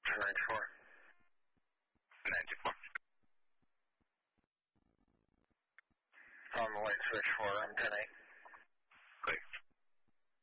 94. 94. On the light switch 4, I'm 10-8.